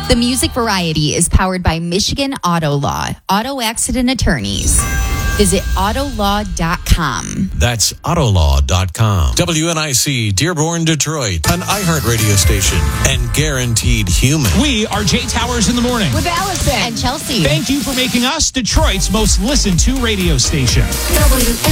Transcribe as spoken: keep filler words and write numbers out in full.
The Music Variety is powered by Michigan Auto Law, auto accident attorneys. Visit auto law dot com. That's auto law dot com. W N I C, Dearborn, Detroit, an iHeart radio station and guaranteed human. We are Jay Towers in the morning. With Allison and Chelsea. Thank you for making us Detroit's most listened to radio station. W N